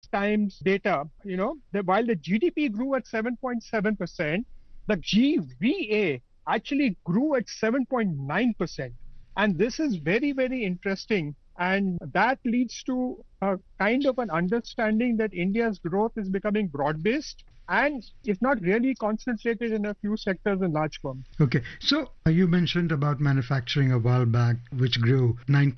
Times data, that while the GDP grew at 7.7%, the GVA actually grew at 7.9%. And this is very, very interesting. And that leads to a kind of an understanding that India's growth is becoming broad-based and is not really concentrated in a few sectors and large firms. Okay, so you mentioned about manufacturing a while back, which grew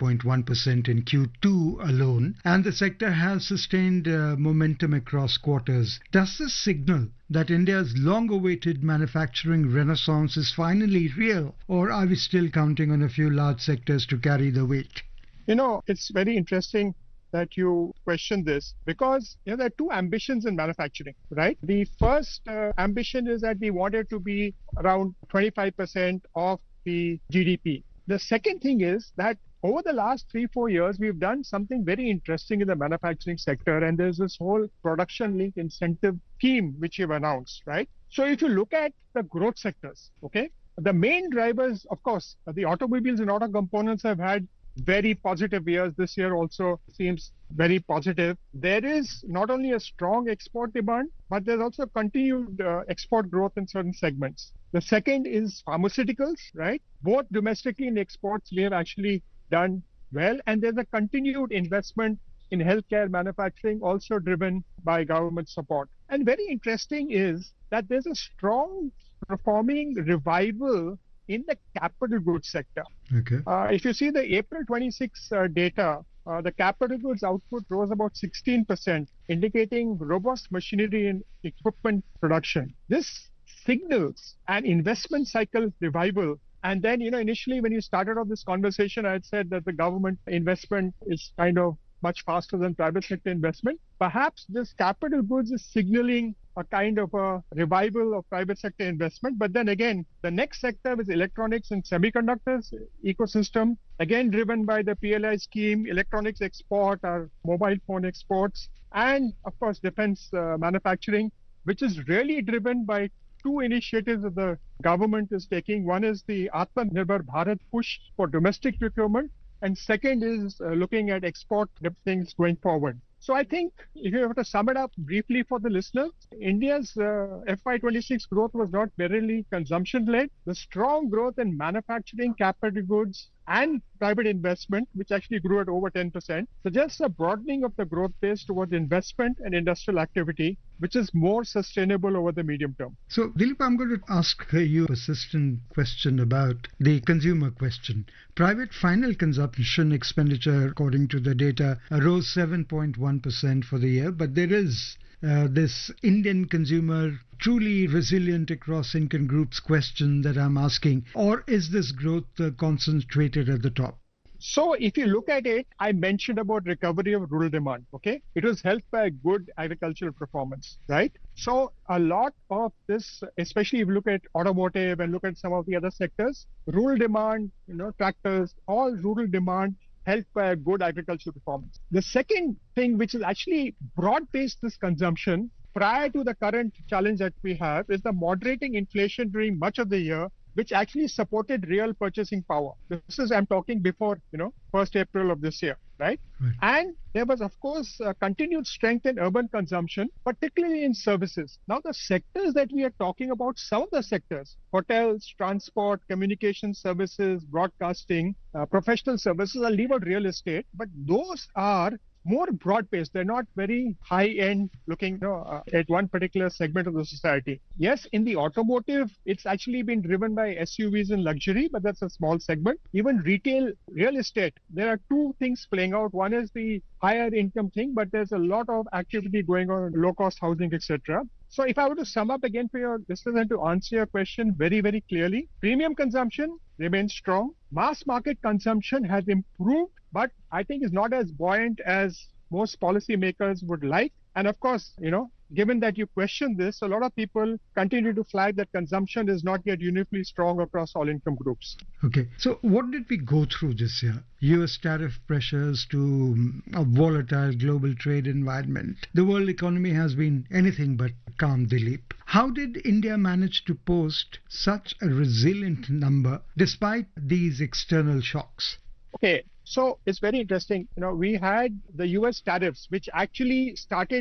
9.1% in Q2 alone, and the sector has sustained momentum across quarters. Does this signal that India's long-awaited manufacturing renaissance is finally real, or are we still counting on a few large sectors to carry the weight? It's very interesting that you question this because there are two ambitions in manufacturing, right? The first ambition is that we want it to be around 25% of the GDP. The second thing is that over the last 3-4 years, we've done something very interesting in the manufacturing sector, and there's this whole production link incentive scheme which you've announced, right? So if you look at the growth sectors, okay, the main drivers, of course, the automobiles and auto components have had very positive years. This year also seems very positive. There is not only a strong export demand, but there's also continued export growth in certain segments. The second is pharmaceuticals, right? Both domestically and exports, we have actually done well. And there's a continued investment in healthcare manufacturing, also driven by government support. And very interesting is that there's a strong performing revival in the capital goods sector. Okay. If you see the April 26 data, the capital goods output rose about 16%, indicating robust machinery and equipment production. This signals an investment cycle revival. And then, initially when you started off this conversation, I had said that the government investment is kind of much faster than private sector investment. Perhaps this capital goods is signaling a kind of a revival of private sector investment. But then again, the next sector is electronics and semiconductors ecosystem, again driven by the PLI scheme, electronics export, or mobile phone exports, and of course defense manufacturing, which is really driven by two initiatives that the government is taking. One is the Atmanirbhar Bharat push for domestic procurement, and second is looking at export things going forward. So I think if you have to sum it up briefly for the listeners, India's FY26 growth was not merely consumption-led. The strong growth in manufacturing, capital goods, and private investment, which actually grew at over 10%, suggests a broadening of the growth base towards investment and industrial activity, which is more sustainable over the medium term. So, Dilip, I'm going to ask you a persistent question about the consumer question. Private final consumption expenditure, according to the data, rose 7.1% for the year, but there is this Indian consumer truly resilient across income groups question that I'm asking, or is this growth concentrated at the top? So if you look at it, I mentioned about recovery of rural demand, okay? It was helped by good agricultural performance, right? So a lot of this, especially if you look at automotive and look at some of the other sectors, rural demand, tractors, all rural demand helped by a good agricultural performance. The second thing, which is actually broad-based this consumption, prior to the current challenge that we have, is the moderating inflation during much of the year, which actually supported real purchasing power. This is, I'm talking before, 1st April of this year, right? And there was, of course, continued strength in urban consumption, particularly in services. Now, the sectors that we are talking about, some of the sectors, hotels, transport, communication services, broadcasting, professional services, I'll leave out real estate, but those are more broad-based. They're not very high-end looking at one particular segment of the society. Yes, in the automotive, it's actually been driven by SUVs and luxury, but that's a small segment. Even retail, real estate, there are two things playing out. One is the higher income thing, but there's a lot of activity going on in low-cost housing, etc. So if I were to sum up again for your listeners and to answer your question very, very clearly, premium consumption remains strong. Mass market consumption has improved, but I think is not as buoyant as most policymakers would like. And of course, given that you question this, a lot of people continue to flag that consumption is not yet uniformly strong across all income groups. Okay. So what did we go through this year? US tariff pressures to a volatile global trade environment. The world economy has been anything but calm, Dilip. How did India manage to post such a resilient number despite these external shocks? Okay. So it's very interesting. We had the US tariffs, which actually started